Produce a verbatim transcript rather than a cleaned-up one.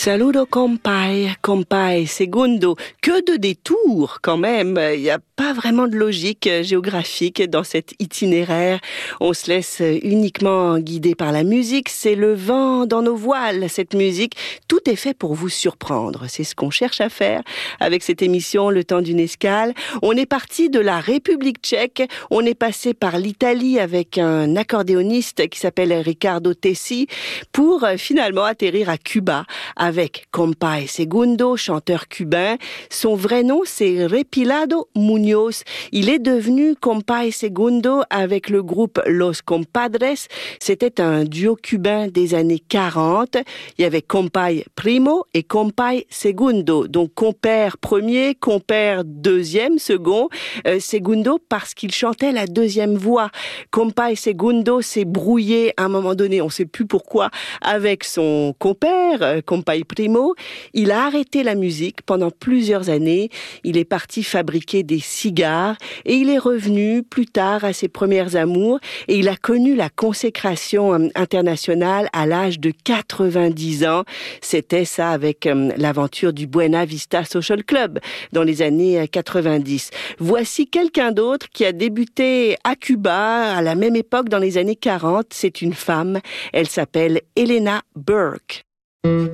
Saludo compay, compay, segundo. Que de détours quand même. Il n'y a pas vraiment de logique géographique dans cet itinéraire. On se laisse uniquement guider par la musique. C'est le vent dans nos voiles, cette musique. Tout est fait pour vous surprendre. C'est ce qu'on cherche à faire avec cette émission Le temps d'une escale. On est parti de la République tchèque. On est passé par l'Italie avec un accordéoniste qui s'appelle Riccardo Tessi pour finalement atterrir à Cuba avec Compay Segundo, chanteur cubain. Son vrai nom, c'est Repilado Muñoz. Il est devenu Compay Segundo avec le groupe Los Compadres. C'était un duo cubain des années quarante. Il y avait Compay Primo et Compay Segundo. Donc compère premier, compère deuxième, second. Euh, Segundo parce qu'il chantait la deuxième voix. Compay Segundo s'est brouillé à un moment donné, on ne sait plus pourquoi, avec son compère, euh, Compay Primo. Il a arrêté la musique pendant plusieurs années. Il est parti fabriquer des cigares et il est revenu plus tard à ses premières amours et il a connu la consécration internationale à l'âge de quatre-vingt-dix ans. C'était ça avec euh, l'aventure du Buena Vista Social Club dans les années quatre-vingt-dix. Voici quelqu'un d'autre qui a débuté à Cuba à la même époque dans les années quarante. C'est une femme. Elle s'appelle Elena Burke.